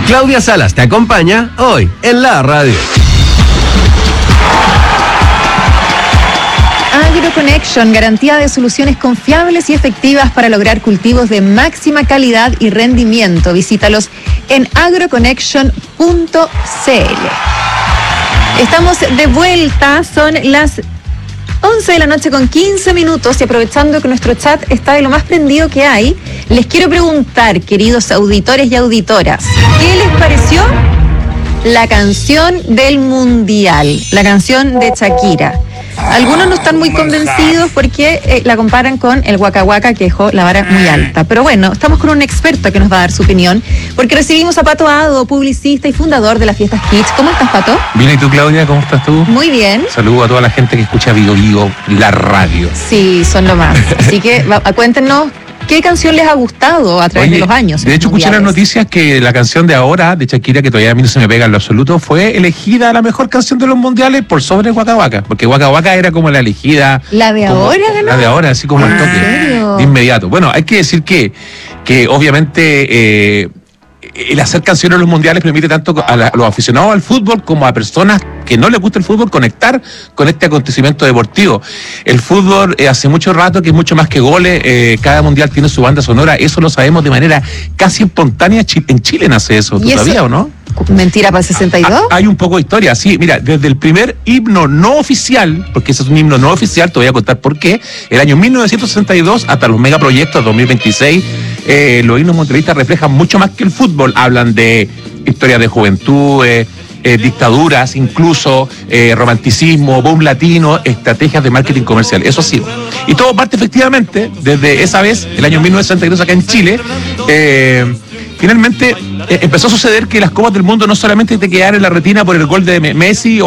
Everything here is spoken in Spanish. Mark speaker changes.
Speaker 1: Claudia Salas te acompaña hoy en la radio.
Speaker 2: AgroConnection, garantía de soluciones confiables y efectivas para lograr cultivos de máxima calidad y rendimiento. Visítalos en agroconnection.cl. Estamos de vuelta, son las 11 de la noche con 15 minutos y aprovechando que nuestro chat está de lo más prendido que hay, les quiero preguntar, queridos auditores y auditoras, ¿qué les pareció la canción del Mundial, la canción de Shakira? Algunos no están muy convencidos porque la comparan con el Waka Waka, que dejó la vara muy alta. Pero bueno, estamos con un experto que nos va a dar su opinión, porque recibimos a Pato Ado, publicista y fundador de las Fiestas Kitsch. ¿Cómo estás, Pato?
Speaker 3: Bien, ¿y tú, Claudia? ¿Cómo estás tú?
Speaker 2: Muy bien.
Speaker 3: Saludo a toda la gente que escucha Vigo Vigo, la radio.
Speaker 2: Sí, son lo más. Así que cuéntenos qué canción les ha gustado a través de los años.
Speaker 3: De hecho, escuché las noticias que la canción de ahora, de Shakira, que todavía a mí no se me pega en lo absoluto, fue elegida la mejor canción de los mundiales por sobre Waka Waka, porque Waka Waka era como la elegida.
Speaker 2: ¿La de ahora ganó?
Speaker 3: La de ahora, así como el toque.
Speaker 2: ¿En
Speaker 3: de inmediato. Bueno, hay que decir que obviamente el hacer canciones en los mundiales permite tanto a los aficionados al fútbol como a personas que no les gusta el fútbol conectar con este acontecimiento deportivo. El fútbol hace mucho rato que es mucho más que goles, cada mundial tiene su banda sonora, eso lo sabemos de manera casi espontánea. En Chile nace eso, ¿tú sabías o no?
Speaker 2: ¿Mentira para el 62?
Speaker 3: Hay un poco de historia, sí, mira, desde el primer himno no oficial, porque ese es un himno no oficial, te voy a contar por qué, el año 1962 hasta los megaproyectos 2026, los himnos mundialistas reflejan mucho más que el fútbol, hablan de historia de juventud, dictaduras, incluso romanticismo, boom latino, estrategias de marketing comercial, eso sí. Y todo parte efectivamente desde esa vez, el año 1962 acá en Chile. Finalmente empezó a suceder que las Copas del Mundo no solamente te quedaban en la retina por el gol de Messi